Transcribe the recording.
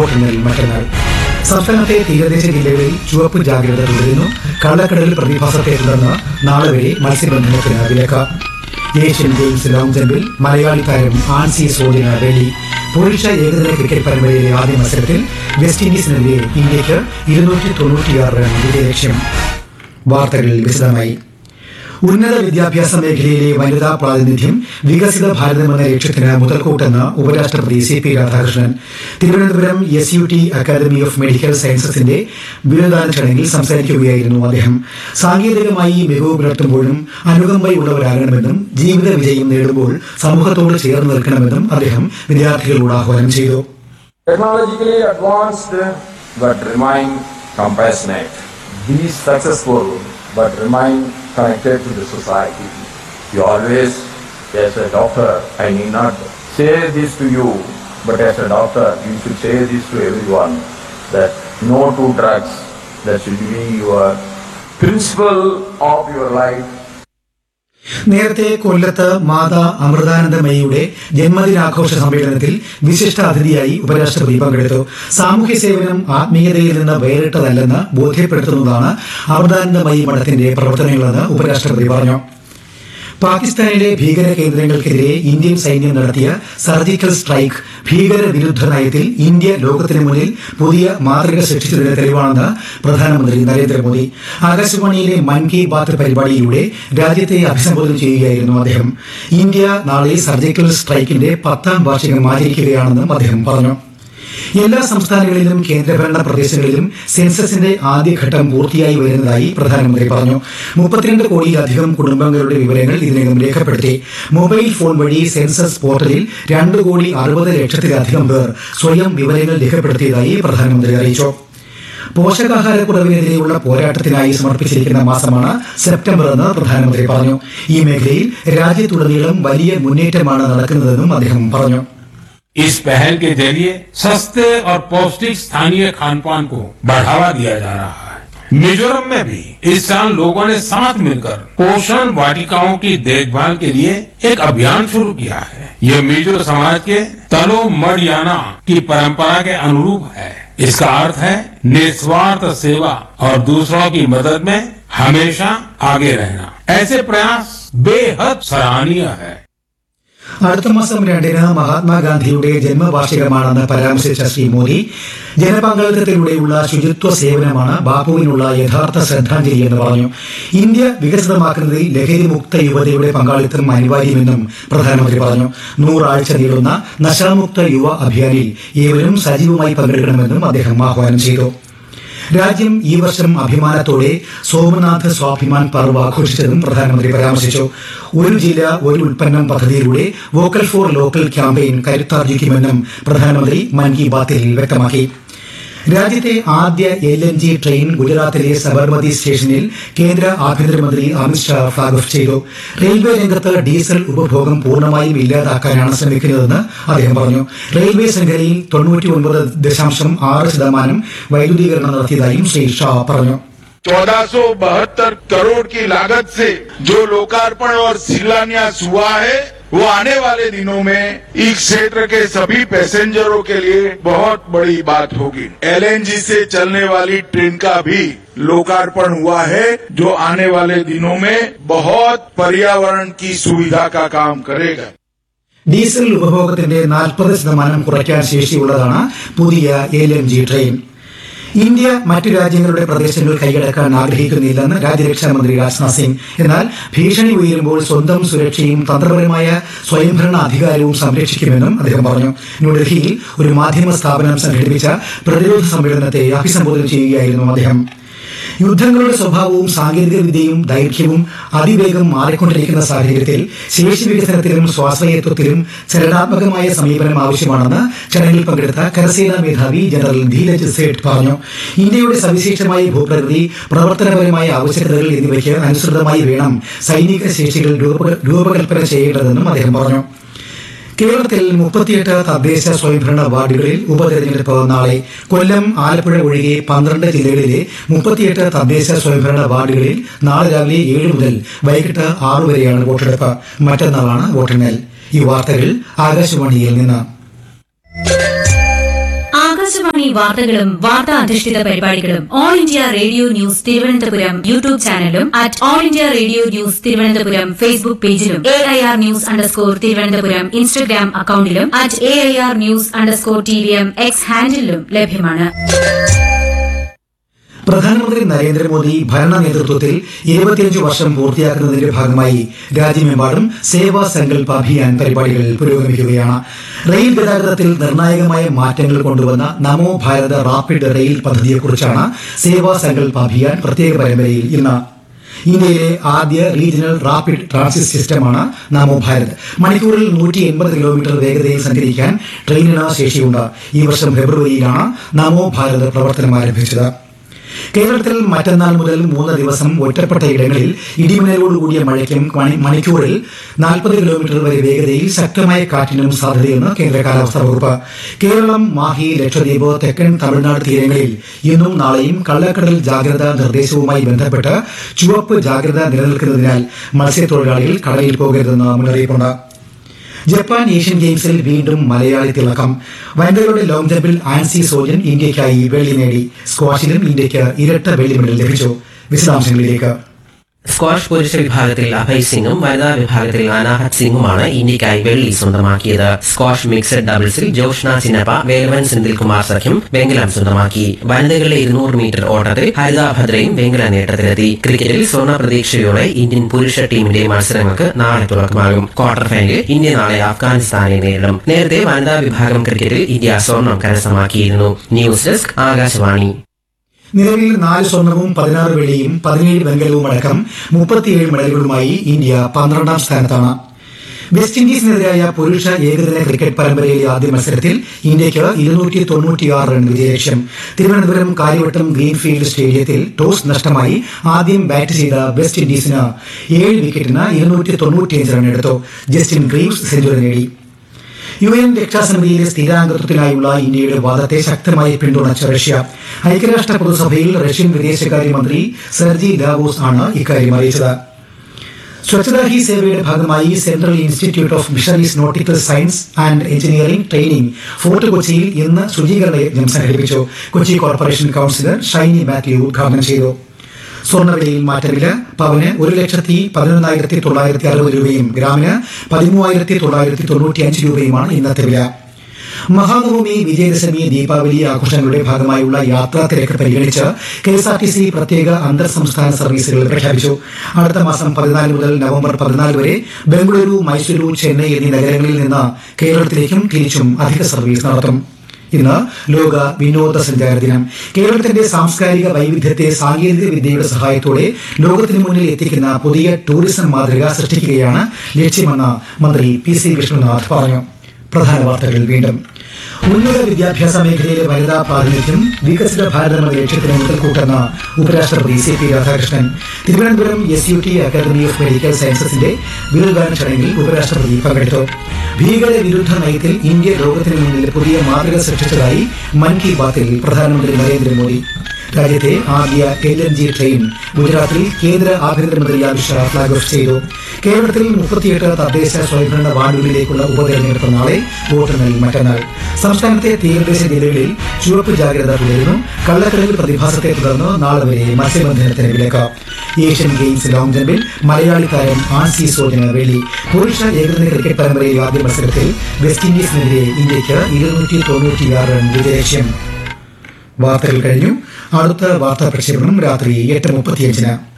വോട്ടെണ്ണൽ മറ്റന്നാൾ. സംസ്ഥാനത്തെ തീരദേശ ജില്ലകളിൽ ചുവപ്പ് ജാഗ്രത തുടരുന്നു. കള്ളക്കടൽ പ്രതിഭാസത്തെ തുടർന്ന് നാളെ വരെ മത്സ്യബന്ധനത്തിന് വിലക്ക്. ഏഷ്യൻ ഗെയിംസ് ലോങ് ജമ്പിൽ മലയാളി താരം ആൻസി സോജന വെള്ളി. പുരുഷ ഏകദിന ക്രിക്കറ്റ് പരമ്പരയിലെ ആദ്യ മത്സരത്തിൽ വെസ്റ്റ് ഇൻഡീസിനെതിരെ ഇന്ത്യയ്ക്ക് 296 റൺ വിജയലക്ഷ്യം. വാർത്തകൾ വിശദമായി. ഉന്നത വിദ്യാഭ്യാസ മേഖലയിലെ വനിതാ പ്രാതിനിധ്യം വികസിത ഭാരതമെന്ന ലക്ഷ്യത്തിന് മുതൽക്കൂട്ടെന്ന് ഉപരാഷ്ട്രപതി CP Radhakrishnan. Thiruvananthapuram SUT academy of medical സയൻസസിന്റെ ബിരുദദാന ചടങ്ങിൽ സംസാരിക്കുകയായിരുന്നു അദ്ദേഹം. സാങ്കേതികമായി മികവ് പുലർത്തുമ്പോഴും അനുകമ്പയുള്ളവരാകണമെന്നും ജീവിത വിജയം നേടുമ്പോൾ സമൂഹത്തോട് ചേർന്ന് നിൽക്കണമെന്നും അദ്ദേഹം വിദ്യാർത്ഥികളോട് ആഹ്വാനം ചെയ്തു. Technologically advanced but remain compassionate. Be successful but remain connected to the society. You always, as a doctor, I need not say this to you, but as a doctor, you should say this to everyone, that no to drugs. That should be your principle of your life. നേരത്തെ കൊല്ലത്ത് മാതാ അമൃതാനന്ദമയിയുടെ ജന്മദിനാഘോഷ സമ്മേളനത്തിൽ വിശിഷ്ട അതിഥിയായി ഉപരാഷ്ട്രപതി പങ്കെടുത്തു. സാമൂഹ്യ സേവനം ആത്മീയതയിൽ നിന്ന് വേറിട്ടതല്ലെന്ന് ബോധ്യപ്പെടുത്തുന്നതാണ് അമൃതാനന്ദമയി മഠത്തിന്റെ പ്രവർത്തനങ്ങളെന്ന് ഉപരാഷ്ട്രപതി പറഞ്ഞു. പാകിസ്ഥാനിലെ ഭീകര കേന്ദ്രങ്ങൾക്കെതിരെ ഇന്ത്യൻ സൈന്യം നടത്തിയ സർജിക്കൽ സ്ട്രൈക്ക് ഭീകരവിരുദ്ധ നയത്തിൽ ഇന്ത്യ ലോകത്തിന് മുന്നിൽ പുതിയ മാതൃക സൃഷ്ടിച്ചതിന് തെളിവാണെന്ന് പ്രധാനമന്ത്രി നരേന്ദ്രമോദി. ആകാശവാണിയിലെ മൻ കി ബാത്ത് പരിപാടിയിലൂടെ രാജ്യത്തെ അഭിസംബോധന ചെയ്യുകയായിരുന്നു അദ്ദേഹം. ഇന്ത്യ നാളെ സർജിക്കൽ സ്ട്രൈക്കിന്റെ 10ാം വാർഷികം ആചരിക്കുകയാണെന്നും അദ്ദേഹം പറഞ്ഞു. എല്ലാ സംസ്ഥാനങ്ങളിലും കേന്ദ്രഭരണ പ്രദേശങ്ങളിലും സെൻസസിന്റെ ആദ്യഘട്ടം പൂർത്തിയായി വരുന്നതായി പ്രധാനമന്ത്രി പറഞ്ഞു. 32 കോടിയിലധികം കുടുംബങ്ങളുടെ വിവരങ്ങൾ ഇതിനകം രേഖപ്പെടുത്തി. മൊബൈൽ ഫോൺ വഴി സെൻസസ് പോർട്ടലിൽ 2,60,00,000-ലധികം പേർ സ്വയം വിവരങ്ങൾ രേഖപ്പെടുത്തിയതായി പ്രധാനമന്ത്രി അറിയിച്ചു. പോഷകാഹാരക്കുറവിനെതിരെയുള്ള പോരാട്ടത്തിനായി സമർപ്പിച്ചിരിക്കുന്ന മാസമാണ് സെപ്റ്റംബർ എന്ന് പ്രധാനമന്ത്രി പറഞ്ഞു. ഈ മേഖലയിൽ രാജ്യത്തുടനീളം വലിയ മുന്നേറ്റമാണ് നടക്കുന്നതെന്നും അദ്ദേഹം പറഞ്ഞു. इस पहल के जरिए सस्ते और पौष्टिक स्थानीय खान पान को बढ़ावा दिया जा रहा है. मिजोरम में भी इस साल लोगों ने साथ मिलकर पोषण वाटिकाओं की देखभाल के लिए एक अभियान शुरू किया है. यह मिजो समाज के तलो मड़याना की परंपरा के अनुरूप है. इसका अर्थ है निस्वार्थ सेवा और दूसरों की मदद में हमेशा आगे रहना. ऐसे प्रयास बेहद सराहनीय है. അടുത്ത മാസം 2-ന് മഹാത്മാഗാന്ധിയുടെ ജന്മവാർഷികമാണെന്ന് പരാമർശിച്ച ശ്രീ മോദി, ജനപങ്കാളിത്തത്തിലൂടെയുള്ള ശുചിത്വ സേവനമാണ് ബാപ്പുവിനുള്ള യഥാർത്ഥ ശ്രദ്ധാഞ്ജലിയെന്ന് പറഞ്ഞു. ഇന്ത്യ വികസിതമാക്കുന്നതിൽ ലഹരിമുക്ത യുവതയുടെ പങ്കാളിത്തം അനിവാര്യമെന്നും പ്രധാനമന്ത്രി പറഞ്ഞു. 100 ആഴ്ച നീളുന്ന നശാമുക്ത യുവ അഭിയാനിൽ ഏവരും സജീവമായി പങ്കെടുക്കണമെന്നും അദ്ദേഹം ആഹ്വാനം ചെയ്തു. രാജ്യം ഈ വർഷം അഭിമാനത്തോടെ സോമനാഥ് സ്വാഭിമാൻ പർവ് ആഘോഷിച്ചതും പ്രധാനമന്ത്രി പരാമർശിച്ചു. ഒരു ജില്ല ഒരു ഉൽപ്പന്നം പദ്ധതിയിലൂടെ വോക്കൽ ഫോർ ലോക്കൽ ക്യാമ്പയിൻ കരുത്താർജിക്കുമെന്നും പ്രധാനമന്ത്രി മൻ കി ബാത്തിൽ വ്യക്തമാക്കി. രാജ്യത്തെ ആദ്യ LNG ട്രെയിൻ ഗുജറാത്തിലെ സബർമതി സ്റ്റേഷനിൽ കേന്ദ്ര ആഭ്യന്തരമന്ത്രി അമിത്ഷാ ഫ്ളാഗ് ഓഫ് ചെയ്തു. റെയിൽവേ രംഗത്ത് ഡീസൽ ഉപഭോഗം പൂർണ്ണമായും ഇല്ലാതാക്കാനാണ് ശ്രമിക്കുന്നതെന്ന് അദ്ദേഹം പറഞ്ഞു. റെയിൽവേ ശൃംഖലയിൽ 99.6% വൈദ്യുതീകരണം നടത്തിയതായും ശ്രീ ഷാ പറഞ്ഞു. 1472 करोड़ की लागत से जो लोकार्पण और शिलान्यास हुआ है, वो आने वाले दिनों में इस क्षेत्र के सभी पैसेंजरों के लिए बहुत बड़ी बात होगी. LNG से चलने वाली ट्रेन का भी लोकार्पण हुआ है, जो आने वाले दिनों में बहुत पर्यावरण की सुविधा का काम करेगा. ഡീസൽ ഉപഭോഗത്തിന്റെ 40% കുറയ്ക്കാൻ ശേഷിയുള്ളതാണ് പുതിയ LNG ട്രെയിൻ. ഇന്ത്യ മറ്റു രാജ്യങ്ങളുടെ പ്രദേശങ്ങൾ കൈയടക്കാൻ ആഗ്രഹിക്കുന്നില്ലെന്ന് രാജ്യരക്ഷാമന്ത്രി രാജ്നാഥ് സിംഗ്. എന്നാൽ ഭീഷണി ഉയരുമ്പോൾ സ്വന്തം സുരക്ഷയും തന്ത്രപരമായ സ്വയംഭരണ അധികാരവും സംരക്ഷിക്കുമെന്നും അദ്ദേഹം പറഞ്ഞു. ന്യൂഡൽഹിയിൽ ഒരു മാധ്യമ സ്ഥാപനം സംഘടിപ്പിച്ച പ്രതിരോധ സമ്മേളനത്തെ അഭിസംബോധന ചെയ്യുകയായിരുന്നു അദ്ദേഹം. യുദ്ധങ്ങളുടെ സ്വഭാവവും സാങ്കേതിക വിദ്യയും ദൈർഘ്യവും അതിവേഗം മാറിക്കൊണ്ടിരിക്കുന്ന സാഹചര്യത്തിൽ ശേഷി വികസനത്തിലും സ്വാശ്രയത്വത്തിലും ചലനാത്മകമായ സമീപനം ആവശ്യമാണെന്ന് ചടങ്ങിൽ പങ്കെടുത്ത കരസേനാ മേധാവി ജനറൽ ധീരജ് സേഠ് പറഞ്ഞു. ഇന്ത്യയുടെ സവിശേഷമായ ഭൂപ്രകൃതി, പ്രവർത്തനപരമായ ആവശ്യകതകൾ എന്നിവയ്ക്ക് അനുസൃതമായി വേണം സൈനിക ശേഷികൾ രൂപകൽപ്പന ചെയ്യേണ്ടതെന്നും അദ്ദേഹം പറഞ്ഞു. കേരളത്തിൽ 38 തദ്ദേശ സ്വയംഭരണ വാർഡുകളിൽ ഉപതെരഞ്ഞെടുപ്പ് നാളെ. കൊല്ലം, ആലപ്പുഴ ഒഴികെ 12 ജില്ലകളിലെ 38 തദ്ദേശ സ്വയംഭരണ വാർഡുകളിൽ നാളെ രാവിലെ 7 മുതൽ വൈകിട്ട് 6 വരെയാണ് വോട്ടെടുപ്പ്. മറ്റന്നാളാണ് വോട്ടെണ്ണൽ. ഈ വാർത്തകൾ ആകാശവാണിയിൽ നിന്ന്. ആകാശവാണി വാർത്തകളും വാർത്താ അധിഷ്ഠിത പരിപാടികളും all India radio news Thiruvananthapuram YouTube ചാനലും at all India radio news Thiruvananthapuram Facebook പേജിലും AIR News _ തിരുവനന്തപുരം ഇൻസ്റ്റഗ്രാം അക്കൌണ്ടിലും at AIR News _ TVM X ഹാൻഡിലും ലഭ്യമാണ്. പ്രധാനമന്ത്രി നരേന്ദ്രമോദി ഭരണ നേതൃത്വത്തിൽ 25 വർഷം പൂർത്തിയാക്കുന്നതിന്റെ ഭാഗമായി രാജ്യമെമ്പാടും സേവാ സങ്കൽപ് അഭിയാൻ പരിപാടികൾ പുരോഗമിക്കുകയാണ്. റെയിൽ ഗതാഗതത്തിൽ നിർണായകമായ മാറ്റങ്ങൾ കൊണ്ടുവന്ന നമോ ഭാരത് റാപ്പിഡ് റെയിൽ പദ്ധതിയെക്കുറിച്ചാണ് സേവാ സങ്കൽപ് അഭിയാൻ പ്രത്യേക പരമ്പരയിൽ ഇന്ന്. ഇന്ത്യയിലെ ആദ്യ റീജിയണൽ റാപ്പിഡ് ട്രാൻസിറ്റ് സിസ്റ്റമാണ് നമോ ഭാരത്. മണിക്കൂറിൽ 180 കിലോമീറ്റർ വേഗതയിൽ സഞ്ചരിക്കാൻ ട്രെയിനിന് ശേഷിയുണ്ട്. ഈ വർഷം ഫെബ്രുവരിയിലാണ് നമോ ഭാരത് പ്രവർത്തനം ആരംഭിച്ചത്. കേരളത്തിൽ മറ്റന്നാൾ മുതൽ 3 ദിവസം ഒറ്റപ്പെട്ട ഇടങ്ങളിൽ ഇടിമിന്നലോടുകൂടിയ മഴയ്ക്കും മണിക്കൂറിൽ 40 കിലോമീറ്റർ വരെ വേഗതയിൽ ശക്തമായ കാറ്റിനും സാധ്യതയെന്ന് കേന്ദ്ര കാലാവസ്ഥാ വകുപ്പ്. കേരളം, മാഹി, ലക്ഷദ്വീപ്, തെക്കൻ തമിഴ്നാട് തീരങ്ങളിൽ ഇന്നും നാളെയും കള്ളക്കടൽ ജാഗ്രതാ നിർദ്ദേശവുമായി ബന്ധപ്പെട്ട് ചുവപ്പ് ജാഗ്രത നിലനിൽക്കുന്നതിനാൽ മത്സ്യത്തൊഴിലാളികൾ കടലിൽ പോകരുതെന്ന് മുന്നറിയിപ്പുണ്ട്. ജപ്പാൻ ഏഷ്യൻ ഗെയിംസിൽ വീണ്ടും മലയാളി തിളക്കം. വനിതകളുടെ ലോങ് ജമ്പിൽ ആൻസി സോജൻ ഇന്ത്യയ്ക്കായി വെള്ളി നേടി. സ്ക്വാഷിലും ഇന്ത്യയ്ക്ക് ഇരട്ട വെള്ളി മെഡൽ ലഭിച്ചു. വിശദാംശങ്ങളിലേക്ക്. സ്ക്വാഷ് പുരുഷ വിഭാഗത്തിൽ അഭയ് സിംഗും വനിതാ വിഭാഗത്തിൽ അനാഹത് സിംഗുമാണ് ഇന്ത്യയ്ക്കായി വെള്ളി സ്വന്തമാക്കിയത്. സ്ക്വാഷ് മിക്സഡ് ഡബിൾസിൽ ജോഷ്ന ചിന്നപ്പ, വേലവൻ സെന്തിൽകുമാർ സഖ്യം വെങ്കലം സ്വന്തമാക്കി. വനിതകളുടെ 200 മീറ്റർ ഓട്ടത്തിൽ ഹരിത ഭദ്രയും വെങ്കല നേട്ടത്തിലെത്തി. ക്രിക്കറ്റിൽ സ്വർണ്ണ പ്രതീക്ഷയോടെ ഇന്ത്യൻ പുരുഷ ടീമിന്റെ മത്സരങ്ങൾക്ക് നാളെ തുടക്കമാകും. ക്വാർട്ടർ ഫൈനലിൽ ഇന്ത്യ നാളെ അഫ്ഗാനിസ്ഥാനെ നേരിടും. നേരത്തെ വനിതാ വിഭാഗം ക്രിക്കറ്റിൽ ഇന്ത്യ സ്വർണം കരസ്ഥമാക്കിയിരുന്നു. News desk Akashvani. നിലവിൽ 4 സ്വർണവും 16 വെള്ളിയും 17 വെങ്കലവും അടക്കം 37 മെഡലുകളുമായി ഇന്ത്യ 12ാം സ്ഥാനത്താണ്. വെസ്റ്റ് ഇൻഡീസിനെതിരായ പുരുഷ ഏകദിന ക്രിക്കറ്റ് പരമ്പരയിലെ ആദ്യ മത്സരത്തിൽ ഇന്ത്യയ്ക്ക് 296 റൺ വിജയലക്ഷ്യം. തിരുവനന്തപുരം കാര്യവട്ടം ഗ്രീൻഫീൽഡ് സ്റ്റേഡിയത്തിൽ ടോസ് നഷ്ടമായി ആദ്യം ബാറ്റ് ചെയ്ത വെസ്റ്റ് ഇൻഡീസിന് 7 വിക്കറ്റിന് 295 റൺ എടുത്തു. ജസ്റ്റിൻ ഗ്രീവ്സ് സെഞ്ചുറി നേടി. UN രക്ഷാസമിതിയിലെ സ്ഥിരാംഗത്വത്തിനായുള്ള ഇന്ത്യയുടെ വാദത്തെ ശക്തമായി പിന്തുണച്ച റഷ്യ. ഐക്യരാഷ്ട്ര പൊതുസഭയിൽ റഷ്യൻ വിദേശകാര്യമന്ത്രി സെർജി ലാവോസ് ആണ് ഇക്കാര്യം അറിയിച്ചത്. സ്വച്ഛതാ ഹി സേവയുടെ ഭാഗമായി central institute of fisheries nautical science and engineering training fort കൊച്ചിയിൽ ഇന്ന് ശുചീകരണ യജ്ഞം സംഘടിപ്പിച്ചു. കൊച്ചി കോർപ്പറേഷൻ കൌൺസിലർ ഷൈനി മാത്യു ഉദ്ഘാടനം ചെയ്തു. സ്വർണ്ണവിലയിൽ മാറ്റമില്ല. പവന് 1,11,960 രൂപയും ഗ്രാമിന് 13,995 രൂപയുമാണ് ഇന്നത്തെ വില. മഹാനവമി, വിജയദശമി, ദീപാവലി ആഘോഷങ്ങളുടെ ഭാഗമായുള്ള യാത്രാ തിരക്ക് പരിഗണിച്ച് KSRTC പ്രത്യേക അന്തർ സംസ്ഥാന സർവീസുകൾ പ്രഖ്യാപിച്ചു. അടുത്ത മാസം 14 മുതൽ നവംബർ 14 വരെ ബംഗളൂരു, മൈസൂരു, ചെന്നൈ എന്നീ നഗരങ്ങളിൽ നിന്ന് കേരളത്തിലേക്കും തിരിച്ചും അധിക സർവീസ് നടത്തും. ഇന്ന് ലോക വിനോദസഞ്ചാര ദിനം. കേരളത്തിന്റെ സാംസ്കാരിക വൈവിധ്യത്തെ സാങ്കേതിക വിദ്യയുടെ സഹായത്തോടെ ലോകത്തിന് മുന്നിൽ എത്തിക്കുന്ന പുതിയ ടൂറിസം മാതൃക സൃഷ്ടിക്കുകയാണ് ലക്ഷ്യമെന്ന് മന്ത്രി PC വിഷ്ണുനാഥ് പറഞ്ഞു. പ്രധാന വാർത്തകൾ വീണ്ടും. ഉന്നത വിദ്യാഭ്യാസ മേഖലയിലെ വനിതാ പ്രാതിനിധ്യം വികസിത ഭാരതം എന്ന ലക്ഷ്യത്തിന് മുതൽക്കൂട്ടെന്ന് ഉപരാഷ്ട്രപതി CP Radhakrishnan. Thiruvananthapuram SUT academy of medical സയൻസസിന്റെ ബിരുദദാന ചടങ്ങിൽ ഉപരാഷ്ട്രപതി പങ്കെടുത്തു. ഭീകര വിരുദ്ധ നയത്തിൽ ഇന്ത്യ ലോകത്തിന് മുന്നിൽ പുതിയ മാതൃക സൃഷ്ടിച്ചതായി മൻ കി ബാത്തിൽ പ്രധാനമന്ത്രി നരേന്ദ്രമോദി. രാജ്യത്തെ ആദ്യ LNG ട്രെയിൻ ഗുജറാത്തിൽ കേന്ദ്ര ആഭ്യന്തരമന്ത്രി അമിത് ഷാ ഫ്ളാഗ് ഓഫ് ചെയ്തു. കേരളത്തിൽ 38 തദ്ദേശ സ്വയംഭരണ വാർഡുകളിലേക്കുള്ള ഉപതെരഞ്ഞെടുപ്പ് നാളെ, വോട്ടെണ്ണൽ മറ്റന്നാൾ. സംസ്ഥാനത്തെ തീരദേശ ജില്ലകളിൽ ചുവപ്പ് ജാഗ്രത തുടരുന്നു. കള്ളക്കടൽ പ്രതിഭാസത്തെ തുടർന്ന് നാളെ വരെ മത്സ്യബന്ധനത്തിന് വിലക്ക്. ഏഷ്യൻ ഗെയിംസ് ലോങ് ജമ്പിൽ മലയാളി താരം ആൻസി സോജന് വെള്ളി. പുരുഷ ഏകദിന ക്രിക്കറ്റ് പരമ്പരയിലെ ആദ്യ മത്സരത്തിൽ വെസ്റ്റ് ഇൻഡീസിനെതിരെ ഇന്ത്യയ്ക്ക് 296 റൺ വിജയലക്ഷ്യം. വാർത്തകൾ കഴിഞ്ഞു. അടുത്ത വാർത്താ പ്രക്ഷേപണം രാത്രി 8:35.